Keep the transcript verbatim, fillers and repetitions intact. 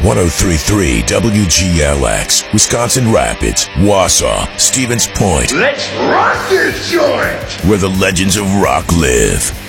three point three W G L X, Wisconsin Rapids, Wausau, Stevens Point. Let's rock this joint! Where the legends of rock live.